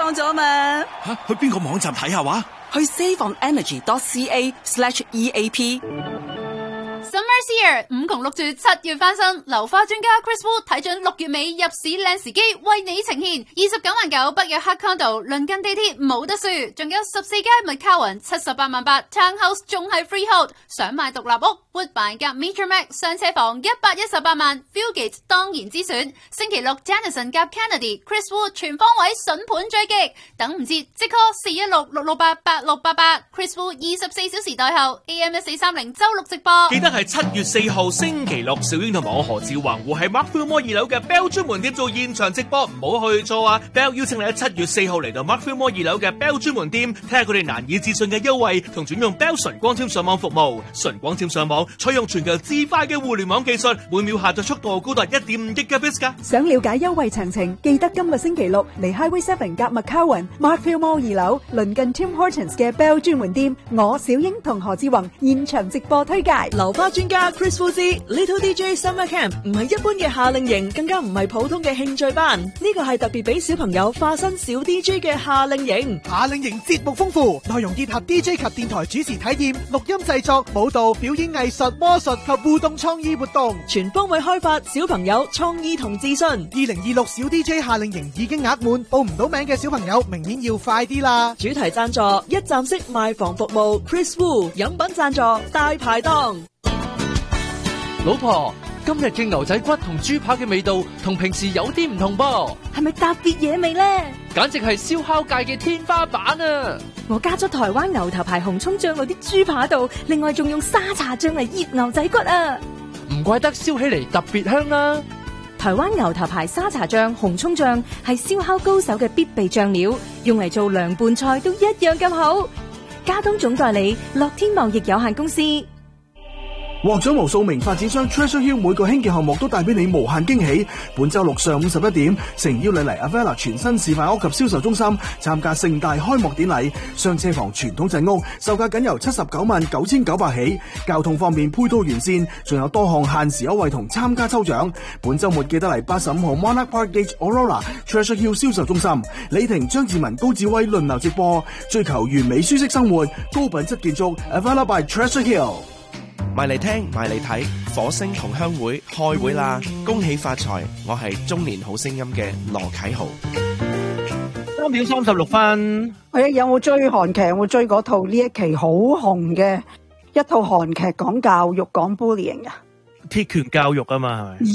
放咗嘛？ 吓，去邊個網站睇下話？ 去 saveonenergy.ca/EAP。 Summer's here， 5窮6絕7月翻身，流花專家 Chris Wu 睇準6月尾入市靚時機，為你呈現29.9萬北約黑 condo， 鄰近地鐵冇得輸，仲有14街麥卡雲78.8萬，townhouse 仲係 freehold， 想買獨立屋 Woodbine 夾 Metromax 上車房118萬 ，Fieldgate 當然之選。星期六 Janison 夾 Kennedy，Chris Wu 全方位筍盤追擊，等唔切即 call 416-668-8688，Chris Wu 24小時代後 AM1430周六直播。 記得係7月4號星期六，小英同埋我何志宏會喺 Mark Fillmore 2樓嘅 Bell 專門店做現場直播，唔好去錯啊 ！Bell 邀請你喺7月4號嚟到 Mark Fillmore 2樓嘅 Bell 專門店，睇下佢哋難以置信嘅優惠同轉用 Bell 純光纖上網服務。純光纖上網採用全球至快嘅互聯網技術，每秒下載速度高達1.5 Gbps 噶。 想了解優惠詳情，記得今個星期六嚟 Highway 7夾 McCowan Mark Fillmore 2樓，鄰近 Tim Hortons 嘅 Bell 專門店，我小英同何志宏現場直播推介。 流花專家 Chris Wu Little DJ Summer Camp 唔係一般嘅夏令營，更加唔係普通嘅興趣班，呢個係特別俾小朋友化身小 DJ 嘅夏令營。 夏令營節目豐富，內容結合 DJ 及電台主持體驗、錄音製作、舞蹈、表演藝術、魔術及互動創意活動， 全方位開發小朋友創意同自信。 2026小 DJ 夏令營已經額滿，報唔到名嘅小朋友明年要快啲啦！ 主題贊助一站式賣房服務 Chris Wu， 飲品贊助大排檔。 老婆，今日嘅牛仔骨同豬扒嘅味道同平時有啲唔同噃， 係咪特別野味呢？ 簡直係燒烤界嘅天花板啊！ 我加咗台灣牛頭牌紅蔥醬落啲豬扒度，另外仲用沙茶醬嚟醃牛仔骨啊！ 唔怪得燒起嚟特別香啦！ 台灣牛頭牌沙茶醬、紅蔥醬係燒烤高手嘅必備醬料，用嚟做涼拌菜都一樣咁好。加東總代理樂天貿易有限公司。 獲獎無數名發展商 Treasure Hill 每個興建項目都帶俾你無限驚喜。本周六上午11點，誠邀你嚟 Avella 全新示範屋及銷售中心參加盛大開幕典禮。雙車房傳統陣屋售價僅由799900起，交通方面配套完善，仲有多項限時優惠同參加抽獎。本周末記得嚟85號 Monarch Park Gate Aurora Treasure Hill 銷售中心，李婷、張志文、高志威輪流直播，追求完美舒適生活，高品質建築 Avella by Treasure Hill。 埋嚟聽，埋嚟睇，火星同鄉會開會啦！恭喜發財！我係中年好聲音嘅羅啟豪。 3點36分。 有冇追韓劇？有冇追嗰套呢一期好紅嘅一套韓劇，講教育、講 bullying 啊？ 鐵拳教育啊嘛，係咪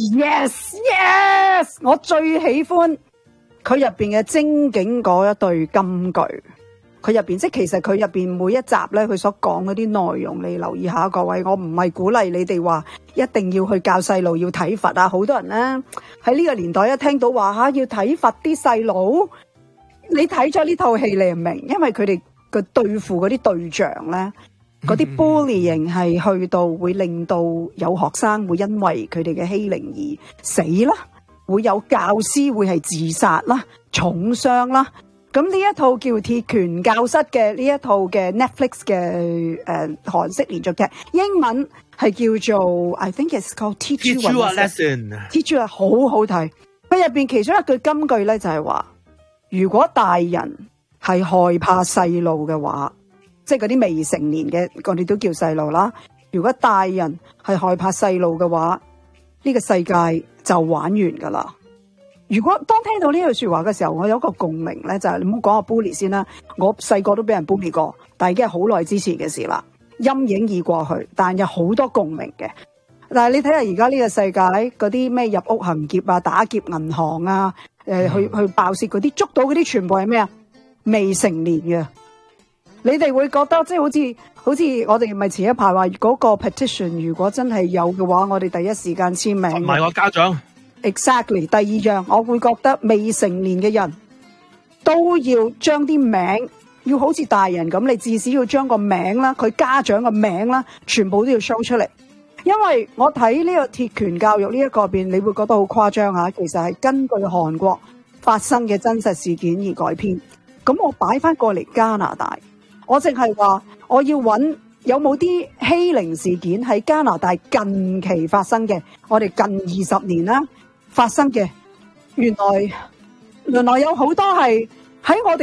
？Yes，我最喜歡佢入邊嘅精警嗰一對金句。佢入邊即係其實佢入邊每一集咧，佢所講嗰啲內容，你留意下各位。我唔係鼓勵你哋話一定要去教細路要體罰啊！好多人咧喺呢個年代一聽到話要體罰啲細路，你睇咗呢套戲你唔明，因為佢哋個對付嗰啲對象咧，嗰啲 bullying 係去到會令到有學生會因為佢哋嘅欺凌而死啦，會有教師會係自殺啦、重傷啦。咁呢一套叫《鐵拳教室》嘅呢一套嘅 Netflix 嘅韓式連續劇，英文係叫做 I think it's called Teach You a Lesson。Teach You 好好睇。佢入邊其中一句金句咧就係話，如果大人係害怕細路嘅話，即係嗰啲未成年嘅，我哋都叫細路啦。如果大人係害怕細路嘅話，呢個世界就玩完噶啦。如果當聽到呢句說話嘅時候，我有一個共鳴咧，就係你唔好講我 bully 先啦。我細個都俾人 bully 過，但係已經係好耐之前嘅事啦，陰影已過去，但有好多共鳴嘅。但係你睇下而家呢個世界嗰啲咩入屋行劫啊、打劫銀行啊、去爆竊嗰啲，捉到嗰啲全部係咩啊？未成年嘅。你哋會覺得即係好似我哋咪前一排話嗰個 petition， 如果真係有嘅話，我哋第一時間簽名。 唔係我家長。 Exactly， 第二樣我會覺得未成年嘅人都要將啲名要好似大人咁，你至少要將個名啦，佢家長嘅名啦，全部都要 show 出嚟。因為我睇呢個鐵拳教育呢一個邊，你會覺得好誇張嚇，其實係根據韓國發生嘅真實事件而改編。咁我擺翻過嚟加拿大，我淨係話我要揾有冇啲欺凌事件喺加拿大近期發生嘅，我哋近20年啦。發生嘅，原來有好多係喺我哋。